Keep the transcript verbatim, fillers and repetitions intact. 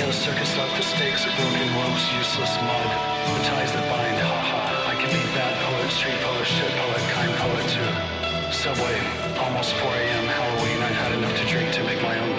The circus left the stakes of broken ropes, useless mud, the ties that bind, haha. I can be bad poet, street poet, shit poet, kind poet too. Subway, almost four a.m. Halloween, I've had enough to drink to make my own